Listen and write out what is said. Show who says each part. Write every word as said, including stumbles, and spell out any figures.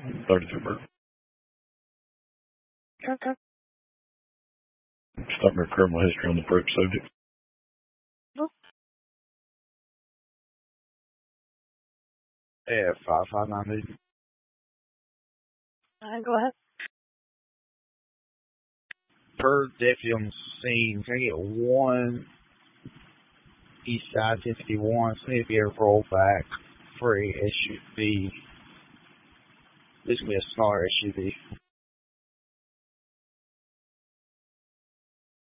Speaker 1: thirty-two bird.
Speaker 2: Okay.
Speaker 1: Stop your criminal history on the proof subject.
Speaker 3: Yeah, five five nine eight.
Speaker 2: All right, go ahead.
Speaker 3: Per deputy on the scene, can I get one east side ten fifty-one? So need to be a rollback for a S U V. This will be a smaller S U V.